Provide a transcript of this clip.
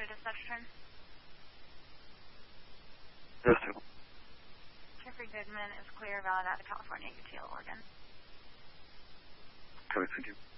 Clear dispatch turn. Yes, sir. Jeffrey Goodman is clear, valid out of California, UTL, Oregon. Okay, thank you.